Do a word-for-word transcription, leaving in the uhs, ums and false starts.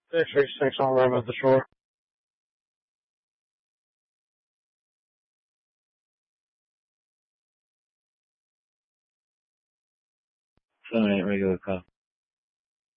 six three six on rim at the shore. seven eight regular call.